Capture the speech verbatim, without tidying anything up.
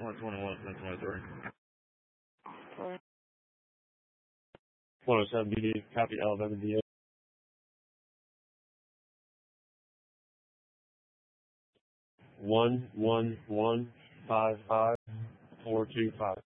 twenty twenty-one, twenty twenty-three. one oh seven B D, copy Alabama D A. One one one five five four two five.